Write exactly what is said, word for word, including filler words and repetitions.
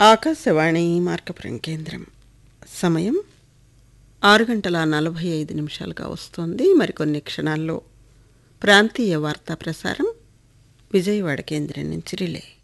ఆకాశవాణి మార్కపురం కేంద్రం. సమయం ఆరు గంటల నలభై ఐదు నిమిషాలుగా వస్తోంది. మరికొన్ని క్షణాల్లో ప్రాంతీయ వార్తా ప్రసారం విజయవాడ కేంద్రం నుంచి రిలే.